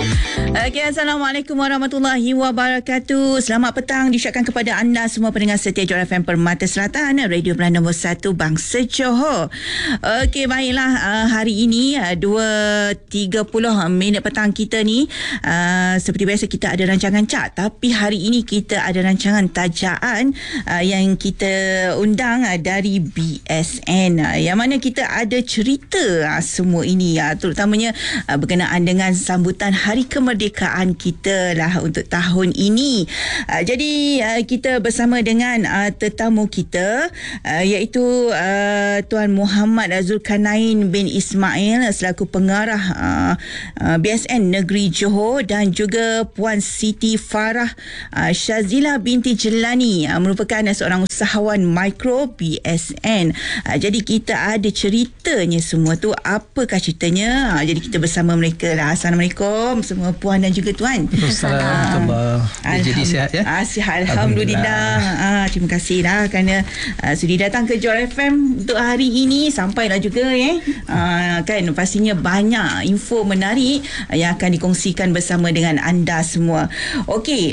Okay, Assalamualaikum warahmatullahi wabarakatuh. Selamat petang diucapkan kepada anda semua pendengar setia Johor FM Permata Selatan, radio pilihan nombor 1 Bangsa Johor. Okey, baiklah, hari ini 2.30 minit petang kita ni, seperti biasa kita ada rancangan cak, tapi hari ini kita ada rancangan tajaan yang kita undang dari BSN, yang mana kita ada cerita semua ini, terutamanya berkenaan dengan sambutan Hari Kemerdekaan kita lah untuk tahun ini. Jadi kita bersama dengan tetamu kita, iaitu Tuan Muhammad Zulkarnain bin Ismail selaku pengarah BSN Negeri Johor, dan juga Puan Siti Farah Shazila binti Jelani, merupakan seorang usahawan mikro BSN. Jadi kita ada ceritanya semua tu. Apakah ceritanya? Jadi kita bersama mereka lah. Assalamualaikum semua puan dan juga tuan. Assalamualaikum. Jadi sihat ya? Sihat, Alhamdulillah. Terima kasih lah kerana sudi datang ke Johor FM untuk hari ini. Sampailah juga kan pastinya banyak info menarik yang akan dikongsikan bersama dengan anda semua. Okey,